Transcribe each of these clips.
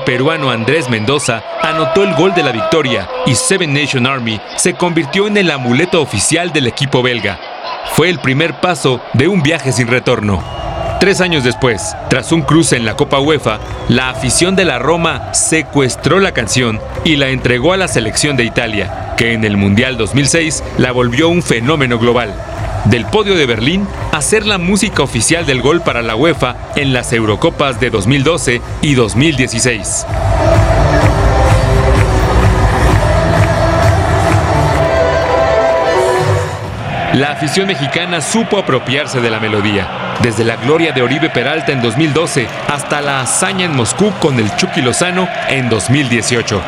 peruano Andrés Mendoza anotó el gol de la victoria y Seven Nation Army se convirtió en el amuleto oficial del equipo belga. Fue el primer paso de un viaje sin retorno. 3 años después, tras un cruce en la Copa UEFA, la afición de la Roma secuestró la canción y la entregó a la selección de Italia, que en el Mundial 2006 la volvió un fenómeno global. Del podio de Berlín a ser la música oficial del gol para la UEFA en las Eurocopas de 2012 y 2016. La afición mexicana supo apropiarse de la melodía, desde la gloria de Oribe Peralta en 2012 hasta la hazaña en Moscú con el Chucky Lozano en 2018.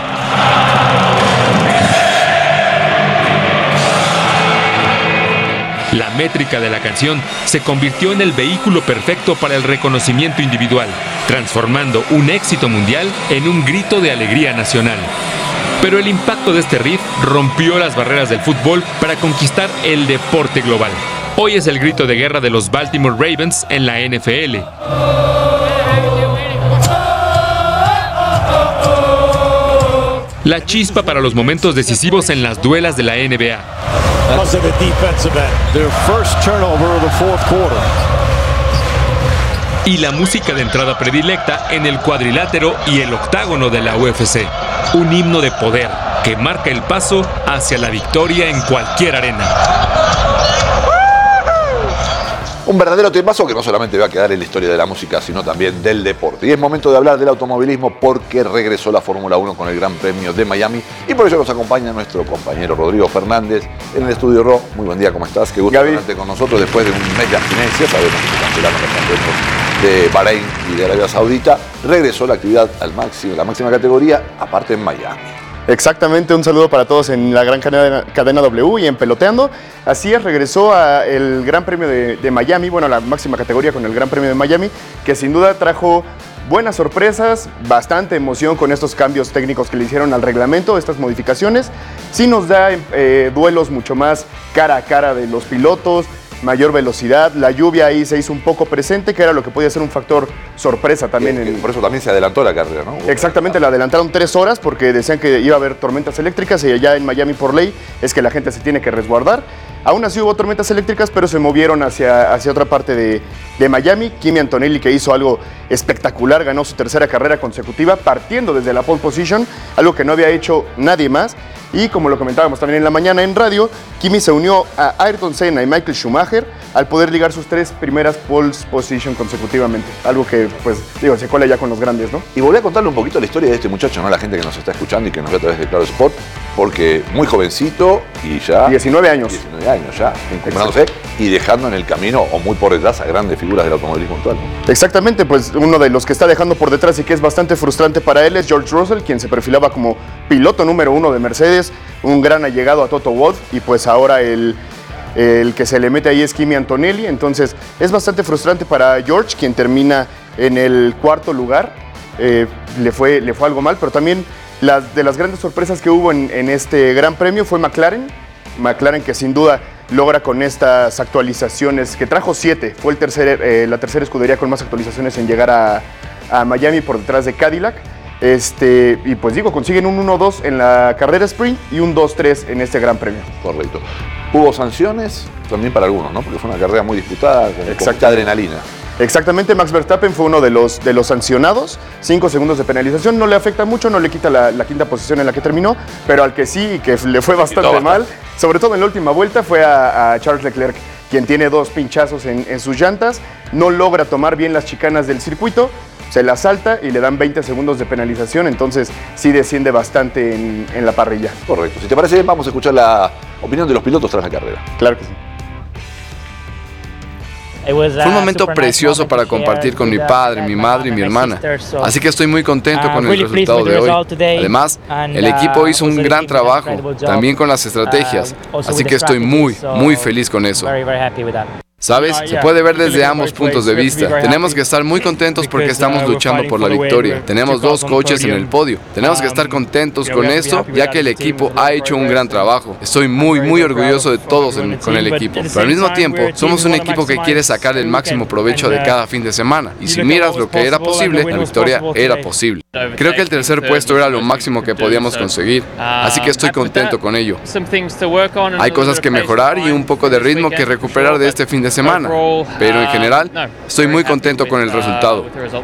La métrica de la canción se convirtió en el vehículo perfecto para el reconocimiento individual, transformando un éxito mundial en un grito de alegría nacional. Pero el impacto de este riff rompió las barreras del fútbol para conquistar el deporte global. Hoy es el grito de guerra de los Baltimore Ravens en la NFL. La chispa para los momentos decisivos en las duelas de la NBA. Y la música de entrada predilecta en el cuadrilátero y el octágono de la UFC. Un himno de poder que marca el paso hacia la victoria en cualquier arena. Un verdadero temazo que no solamente va a quedar en la historia de la música, sino también del deporte. Y es momento de hablar del automovilismo porque regresó la Fórmula 1 con el Gran Premio de Miami y por eso nos acompaña nuestro compañero Rodrigo Fernández en el Estudio Ro. Muy buen día, ¿cómo estás? Qué gusto tenerte con nosotros después de un mes de abstinencia. Sabemos que se cancelaron los campeonatos de Bahrein y de Arabia Saudita. Regresó la actividad al máximo, la máxima categoría, aparte en Miami. Exactamente, un saludo para todos en la gran cadena W y en Peloteando. Así es, regresó el Gran Premio de Miami, bueno, la máxima categoría con el Gran Premio de Miami, que sin duda trajo buenas sorpresas, bastante emoción con estos cambios técnicos que le hicieron al reglamento, estas modificaciones. Sí nos da duelos mucho más cara a cara de los pilotos, mayor velocidad, la lluvia ahí se hizo un poco presente, que era lo que podía ser un factor sorpresa también. Por eso también se adelantó la carrera, ¿no? Exactamente, la adelantaron 3 horas porque decían que iba a haber tormentas eléctricas y allá en Miami por ley es que la gente se tiene que resguardar. Aún así hubo tormentas eléctricas, pero se movieron hacia otra parte de Miami. Kimi Antonelli, que hizo algo espectacular, ganó su 3ª carrera consecutiva partiendo desde la pole position, algo que no había hecho nadie más. Y como lo comentábamos también en la mañana en radio, Kimi se unió a Ayrton Senna y Michael Schumacher al poder ligar sus 3 primeras pole position consecutivamente. Algo que, pues, se cuela ya con los grandes, ¿no? Y volví a contarle un poquito la historia de este muchacho, ¿no? La gente que nos está escuchando y que nos ve a través de Claro Sport, porque muy jovencito y ya... 19 años. 19 años ya, incorporándose y dejando en el camino o muy por detrás a grandes figuras del automovilismo actual. Exactamente, pues uno de los que está dejando por detrás y que es bastante frustrante para él es George Russell, quien se perfilaba como piloto número 1 de Mercedes, un gran allegado a Toto Wolff, y pues ahora el que se le mete ahí es Kimi Antonelli. Entonces es bastante frustrante para George, quien termina en el 4º lugar. Le fue algo mal, pero también de las grandes sorpresas que hubo en este Gran Premio fue McLaren, que sin duda logra con estas actualizaciones, que trajo 7, fue la tercera escudería con más actualizaciones en llegar a Miami por detrás de Cadillac. Y pues consiguen un 1-2 en la carrera sprint y un 2-3 en este Gran Premio. Correcto. Hubo sanciones también para algunos, ¿no? Porque fue una carrera muy disputada, con mucha adrenalina. Exactamente, Max Verstappen fue uno de los sancionados, 5 segundos de penalización, no le afecta mucho, no le quita la 5ª posición en la que terminó, pero al que sí, que le fue bastante mal, sobre todo en la última vuelta, fue a Charles Leclerc, quien tiene 2 pinchazos en sus llantas, no logra tomar bien las chicanas del circuito, se la salta y le dan 20 segundos de penalización, entonces sí desciende bastante en la parrilla. Correcto. Si te parece bien, vamos a escuchar la opinión de los pilotos tras la carrera. Claro que sí. Fue un momento precioso para compartir con mi padre, mi madre y mi hermana. Así que estoy muy contento con el resultado de hoy. Además, el equipo hizo un gran trabajo, también con las estrategias. Así que estoy muy, muy feliz con eso. ¿Sabes? Se puede ver desde ambos puntos de vista. Tenemos que estar muy contentos porque estamos luchando por la victoria. Tenemos 2 coches en el podio. Tenemos que estar contentos con esto, ya que el equipo ha hecho un gran trabajo. Estoy muy orgulloso de todos con el equipo. Pero al mismo tiempo, somos un equipo que quiere sacar el máximo provecho de cada fin de semana. Y si miras lo que era posible, la victoria era posible. Creo que el tercer puesto era lo máximo que podíamos conseguir. Así que estoy contento con ello. Hay cosas que mejorar y un poco de ritmo que recuperar de este fin de semana, pero en general estoy muy contento con el resultado.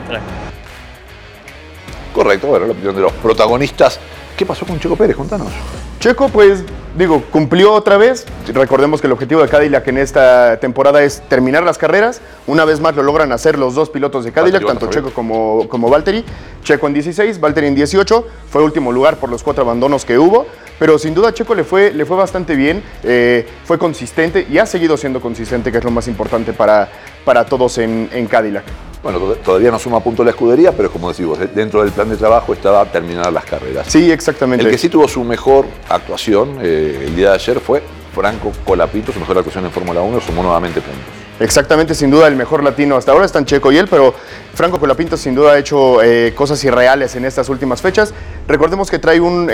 Correcto, bueno, la opinión de los protagonistas. ¿Qué pasó con Checo Pérez? Contanos. Checo, pues, cumplió otra vez. Recordemos que el objetivo de Cadillac en esta temporada es terminar las carreras. Una vez más lo logran hacer los 2 pilotos de Cadillac, tanto Checo como Valtteri. Checo en 16, Valtteri en 18. Fue último lugar por los 4 abandonos que hubo. Pero sin duda a Checo le fue bastante bien, fue consistente y ha seguido siendo consistente, que es lo más importante para todos en Cadillac. Bueno, todavía no suma punto la escudería, pero como decimos, dentro del plan de trabajo estaba terminar las carreras. Sí, exactamente. El que sí tuvo su mejor actuación el día de ayer fue Franco Colapinto, su mejor actuación en Fórmula 1, sumó nuevamente puntos. Exactamente, sin duda el mejor latino hasta ahora están Checo y él, pero Franco Colapinto sin duda ha hecho cosas irreales en estas últimas fechas. Recordemos que trae un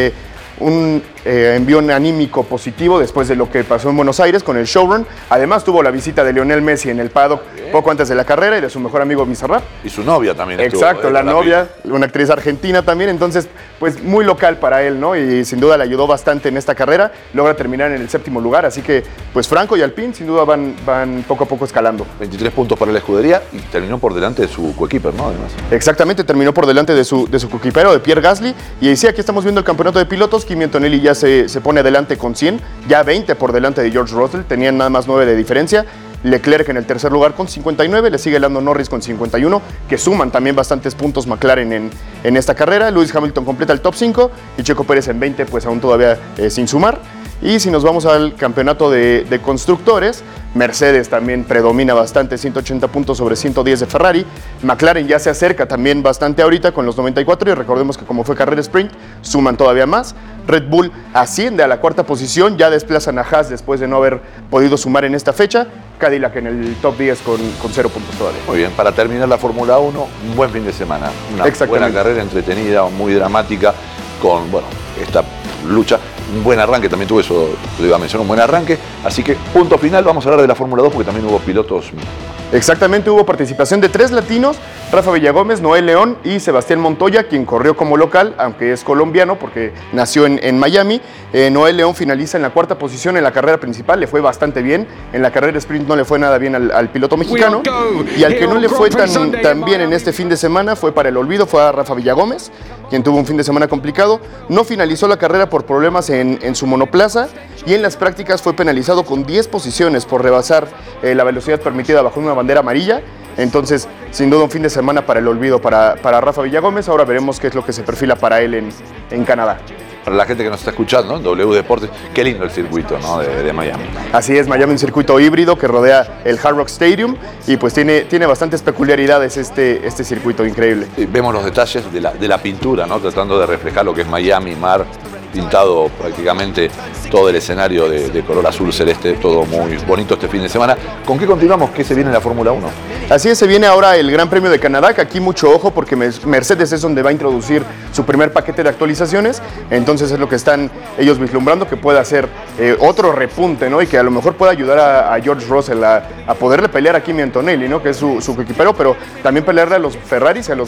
envión anímico positivo después de lo que pasó en Buenos Aires con el showrun. Además tuvo la visita de Lionel Messi en el paddock poco antes de la carrera y de su mejor amigo Bizarrap. Y su novia también estuvo. Exacto, la novia, una actriz argentina también, entonces pues muy local para él, ¿no? Y sin duda le ayudó bastante en esta carrera, logra terminar en el 7º lugar, así que pues Franco y Alpine sin duda van poco a poco escalando. 23 puntos para la escudería y terminó por delante de su coequiper, ¿no? Además. Exactamente, terminó por delante de su coequipero, de Pierre Gasly, y sí, aquí estamos viendo el campeonato de pilotos. Kimi Antonelli ya se pone adelante con 100, ya 20 por delante de George Russell, tenían nada más 9 de diferencia. Leclerc en el tercer lugar con 59, le sigue Lando Norris con 51, que suman también bastantes puntos McLaren en esta carrera. Lewis Hamilton completa el top 5 y Checo Pérez en 20, pues aún todavía sin sumar. Y si nos vamos al campeonato de constructores, Mercedes también predomina bastante, 180 puntos sobre 110 de Ferrari. McLaren ya se acerca también bastante ahorita con los 94 y recordemos que como fue carrera sprint, suman todavía más. Red Bull asciende a la 4ª posición, ya desplazan a Haas después de no haber podido sumar en esta fecha. Cadillac en el top 10 con 0 puntos todavía. Muy bien, para terminar la Fórmula 1, un buen fin de semana. Una buena carrera entretenida, muy dramática, con esta lucha. Un buen arranque, también tuvo eso, lo iba a mencionar, un buen arranque. Así que, punto final, vamos a hablar de la Fórmula 2 porque también hubo pilotos. Exactamente, hubo participación de 3 latinos, Rafa Villagómez, Noel León y Sebastián Montoya, quien corrió como local, aunque es colombiano porque nació en Miami. Noel León finaliza en la 4ª posición en la carrera principal, le fue bastante bien. En la carrera sprint no le fue nada bien al piloto mexicano. Y al que no le fue tan bien en este fin de semana fue para el olvido, fue a Rafa Villagómez, quien tuvo un fin de semana complicado. No finalizó la carrera por problemas en su monoplaza y en las prácticas fue penalizado con 10 posiciones por rebasar la velocidad permitida bajo una bandera amarilla. Entonces, sin duda un fin de semana para el olvido para Rafa Villagómez. Ahora veremos qué es lo que se perfila para él en Canadá. Para la gente que nos está escuchando, en W Deportes, qué lindo el circuito, ¿no? de Miami. Así es, Miami, un circuito híbrido que rodea el Hard Rock Stadium y pues tiene bastantes peculiaridades este circuito increíble. Sí, vemos los detalles de la pintura, ¿no? Tratando de reflejar lo que es Miami, mar, pintado prácticamente todo el escenario de color azul celeste, todo muy bonito este fin de semana. ¿Con qué continuamos? ¿Qué se viene en la Fórmula 1? Así es, se viene ahora el Gran Premio de Canadá, que aquí mucho ojo porque Mercedes es donde va a introducir su primer paquete de actualizaciones, entonces es lo que están ellos vislumbrando, que pueda hacer otro repunte, ¿no? Y que a lo mejor pueda ayudar a George Russell a poderle pelear a Kimi Antonelli, ¿no? Que es su equipero, pero también pelearle a los Ferraris y a los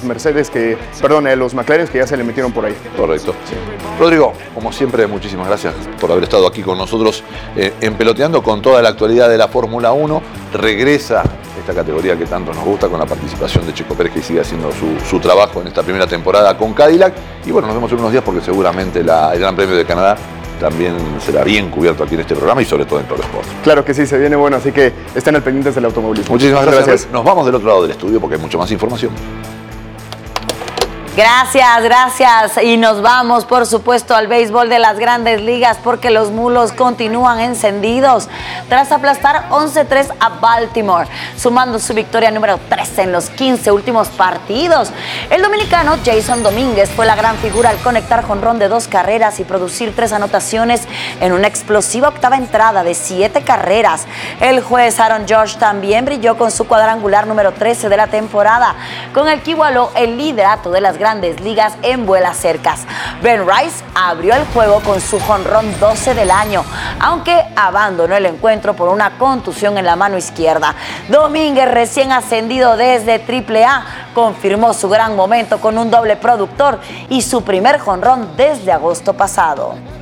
a los McLaren que ya se le metieron por ahí. Correcto. Sí. Rodrigo, como siempre, muchísimas gracias por haber estado aquí con nosotros en Peloteando con toda la actualidad de la Fórmula 1. Regresa esta categoría que tanto nos gusta con la participación de Checo Pérez, que sigue haciendo su trabajo en esta primera temporada con Cadillac. Y bueno, nos vemos en unos días porque seguramente el Gran Premio de Canadá también será bien cubierto aquí en este programa y sobre todo en Toro Sports. Claro que sí, se viene bueno, así que estén al pendientes del automovilismo. Muchísimas gracias. Nos vamos del otro lado del estudio porque hay mucha más información. Gracias. Y nos vamos, por supuesto, al béisbol de las Grandes Ligas porque los mulos continúan encendidos tras aplastar 11-3 a Baltimore, sumando su victoria número 13 en los 15 últimos partidos. El dominicano Jason Domínguez fue la gran figura al conectar jonrón de 2 carreras y producir 3 anotaciones en una explosiva octava entrada de 7 carreras. El juez Aaron Judge también brilló con su cuadrangular número 13 de la temporada, con el que igualó el liderato de las Grandes Ligas en vuelas cercas. Ben Rice abrió el juego con su jonrón 12 del año, aunque abandonó el encuentro por una contusión en la mano izquierda. Domínguez, recién ascendido desde AAA, confirmó su gran momento con un doble productor y su primer jonrón desde agosto pasado.